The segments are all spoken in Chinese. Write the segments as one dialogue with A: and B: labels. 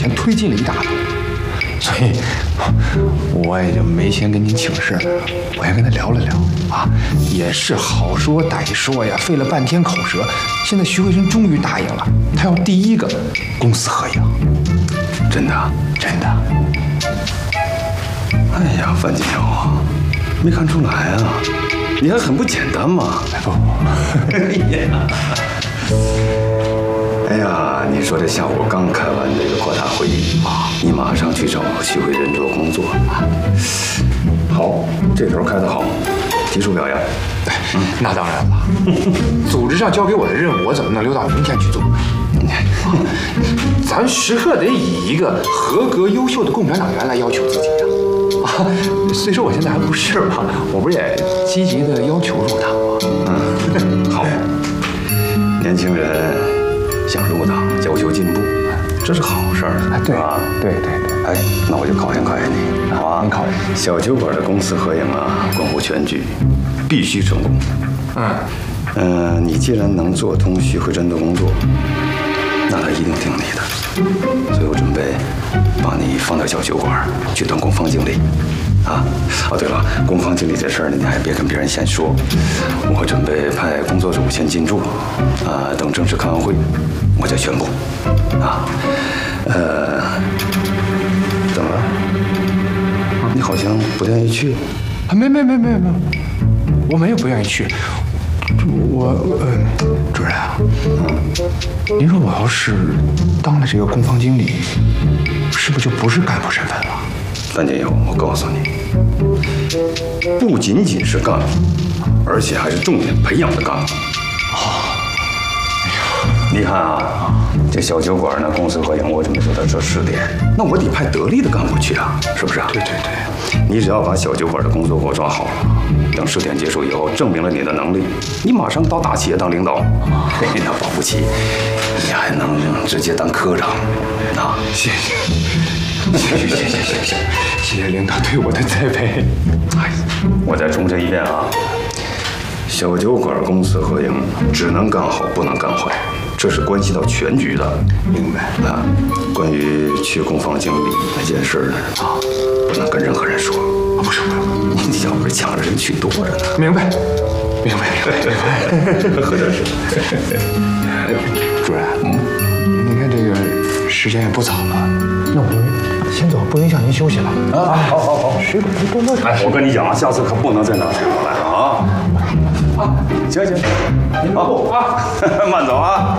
A: 前推进了一大步，所以我也就没先跟您请示，我也跟他聊了聊啊，也是好说歹说呀，费了半天口舌，现在徐慧珍终于答应了，他要第一个公私合营。
B: 真的？
A: 真的。
B: 哎呀，范金瑶啊，没看出来啊，你还很不简单嘛。
A: 不，
B: 哎呀，你说这下午刚开完这个扩大会议啊，你马上去找徐慧珍做工作啊。好，这头开得好，提出表扬。
A: 那当然了，组织上交给我的任务，我怎么能留到明天去做？咱时刻得以一个合格优秀的共产党员来要求自己呀！啊，虽说我现在还不是吧，我不是也积极的要求入党吗？
B: 好，年轻人想入党，要求进步，这是好事儿，
A: 对
B: 吧？
A: 对。
B: 哎，那我就考验考验你，好吧？
A: 您考验。
B: 小酒馆的公私合营啊，关乎全局，必须成功。你既然能做通徐慧珍的工作，那他一定听你的，所以我准备把你放到小酒馆去当工坊经理。啊，哦对了，工坊经理这事儿呢，你还别跟别人先说。我准备派工作组先进驻，等正式开完会，我再宣布。怎么了？你好像不愿意去？
A: 没，我没有不愿意去。主任啊，您说我要是当了这个工坊经理，是不是就不是干部身份了？
B: 范建友，我告诉你，不仅仅是干部，而且还是重点培养的干部。你看啊，这小酒馆呢，公私合营，我准备做到这试点，那我得派得力的干部去啊，是不是啊？
A: 对。
B: 你只要把小酒馆的工作给我抓好了，等试点结束以后，证明了你的能力，你马上到大企业当领导，那保不齐你还能直接当科长啊！
A: 谢谢领导对我的栽培。
B: 我再重申一遍啊，小酒馆公私合营只能干好，不能干坏，这是关系到全局的。
A: 明白
B: 啊。关于去工坊经理那件事啊，不能跟任何人说。
A: 不是，
B: 你要不是抢着人去多着呢。
A: 明白。
B: 喝点水。
A: 主任，您看这个时间也不早了，那我就先走，不影响您休息了。
B: 好，
A: 水果多喝点。
B: 哎，我跟你讲啊，下次可不能再拿水果来了啊！行，您好啊，慢走啊！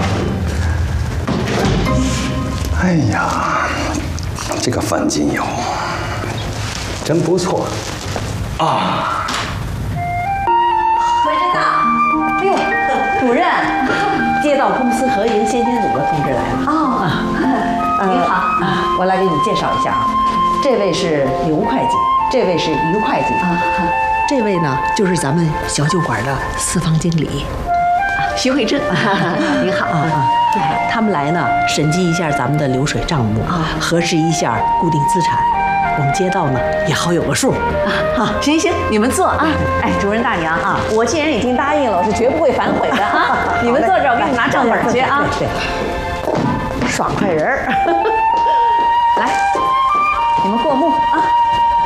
B: 哎呀，这个范金友真不错啊！
C: 慧珍呐，哟，主任，接到公私合营先天组的通知来了。您好，我来给你介绍一下啊，这位是刘会计，这位是于会计这位呢就是咱们小酒馆的私房经理徐慧珍。您好他们来呢审计一下咱们的流水账目核实一下固定资产，我们街道呢也好有个数行，你们坐啊。哎，主任大娘啊，我既然已经答应了，我是绝不会反悔的啊。你们坐这儿，我给你们拿账本去啊。对，爽快人儿。来。